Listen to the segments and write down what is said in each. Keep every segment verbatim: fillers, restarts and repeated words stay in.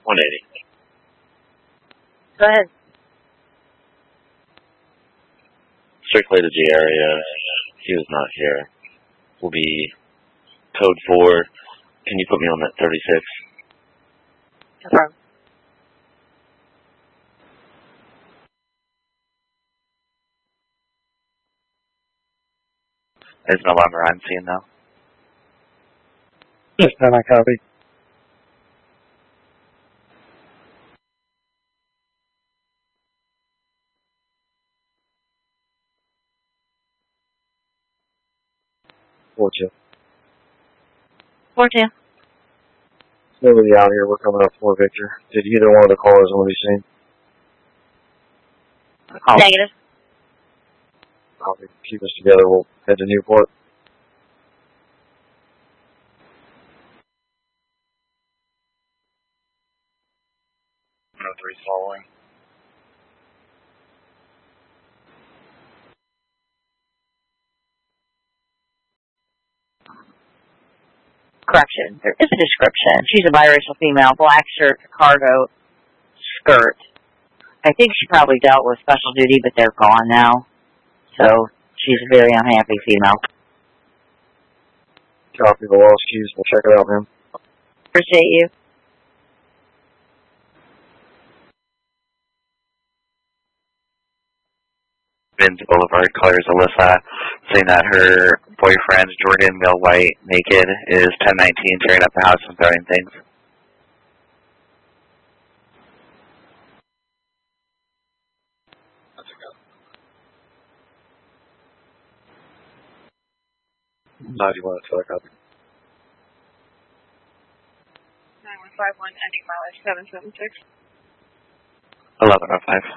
one eighty. Go ahead. Circulated the area. He was not here. Will be code four. Can you put me on that thirty-six? No problem. There's no longer I'm seeing now. Yes, then I copy. Four two. Four two. Nobody out here. We're coming up for Victor. Did either one of the callers want to be seen? Oh. Negative. Copy. Keep us together. We'll head to Newport. No three following. Correction. There is a description. She's a biracial female, black shirt, cargo, skirt. I think she probably dealt with special duty, but they're gone now. So she's a very unhappy female. Copy the lost keys. We'll check it out, man. Appreciate you. Vince Boulevard, colors Alyssa, saying that her boyfriend, Jordan Millwhite, naked, is ten nineteen, tearing up the house and throwing things. How do you want to tell a copy? nine one five one, ending mileage seven seven six. eleven oh five.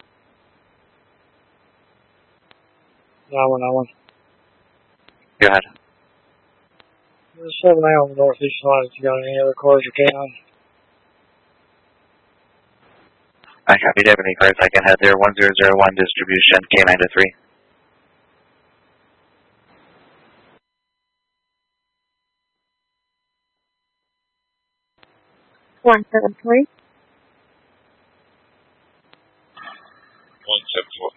nine one nine one. Go ahead. There's seven A on the northeast line. If you got any other cars or canine? I copy. Do you have any cars I can head there? one zero zero one distribution, K nine to three. one seven three. one seven four.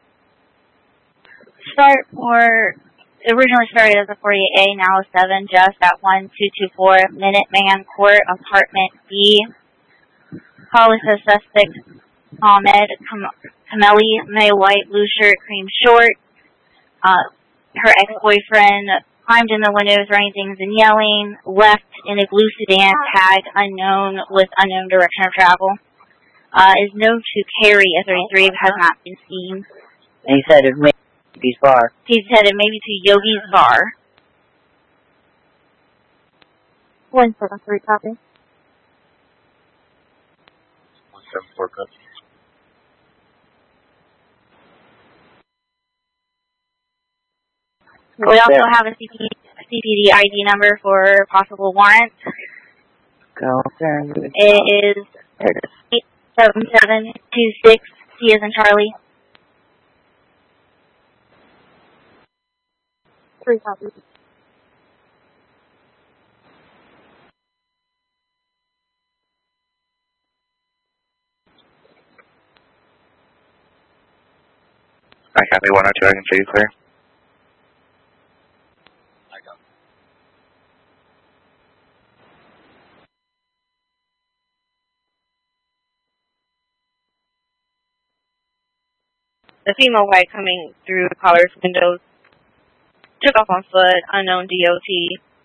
Start for, originally started as a forty-eight A, now a seven, just at one two two four Minuteman Court, apartment B. Caller says suspect Ahmed Kameli, May white, blue shirt, cream short. Uh, her ex-boyfriend climbed in the windows, running things and yelling, left in a blue sedan, tag unknown with unknown direction of travel. Uh, is known to carry a thirty-three, but has not been seen. And he said it may be far. He's headed maybe to Yogi's Bar. one seven three, copy. one seven four, copy. We also have a C P D I D number for possible warrant. Go there. It is eight seven seven two six, C as in Charlie. Three copies. I copy. one oh two, I can see you clear. The female white coming through the caller's windows took off on foot, unknown D O T,